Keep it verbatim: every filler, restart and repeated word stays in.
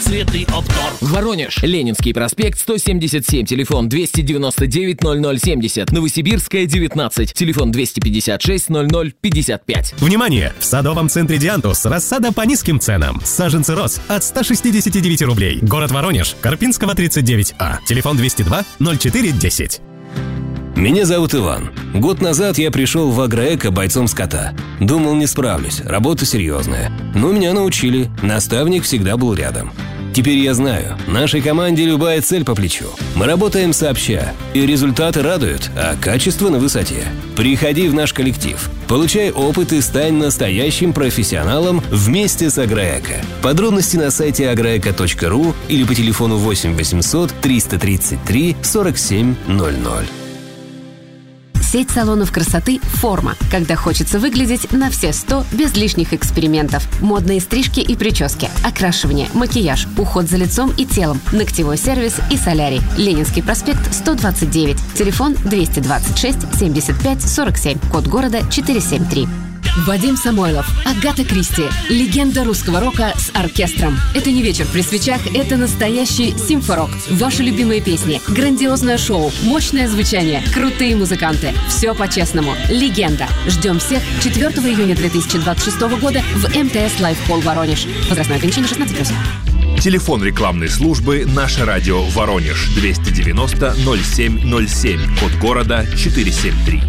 самоцветный обтор. Воронеж. Ленинский проспект, сто семьдесят семь, телефон двести девяносто девять ноль ноль семьдесят. Новосибирская, девятнадцать, телефон двести пятьдесят шесть ноль ноль пятьдесят пять. Внимание! В садовом центре «Диантус» рассада по низким ценам. Саженцы роз от ста шестидесяти девяти рублей. Город Воронеж. Карпинского, тридцать девять А. Телефон двести два ноль четыре десять. Меня зовут Иван. Год назад я пришел в Агроэко бойцом скота. Думал, не справлюсь, работа серьезная. Но меня научили, наставник всегда был рядом. Теперь я знаю, нашей команде любая цель по плечу. Мы работаем сообща, и результаты радуют, а качество на высоте. Приходи в наш коллектив, получай опыт и стань настоящим профессионалом вместе с Агроэко. Подробности на сайте агроэко точка ру или по телефону восемь восемьсот триста тридцать три сорок семь ноль ноль. Сеть салонов красоты «Форма». Когда хочется выглядеть на все сто, без лишних экспериментов. Модные стрижки и прически, окрашивание, макияж, уход за лицом и телом, ногтевой сервис и солярий. Ленинский проспект, сто двадцать девять. Телефон двести двадцать шесть семьдесят пять сорок семь. Код города четыреста семьдесят три. Вадим Самойлов, Агата Кристи. Легенда русского рока с оркестром. Это не вечер при свечах, это настоящий симфорок. Ваши любимые песни, грандиозное шоу, мощное звучание, крутые музыканты. Все по-честному. Легенда. Ждем всех четвёртого июня две тысячи двадцать шестого года в эм тэ эс Live Hall Воронеж. Возрастное ограничение шестнадцать плюс. Телефон рекламной службы «Наше радио Воронеж» двести девяносто ноль семь ноль семь. Код города четыреста семьдесят три.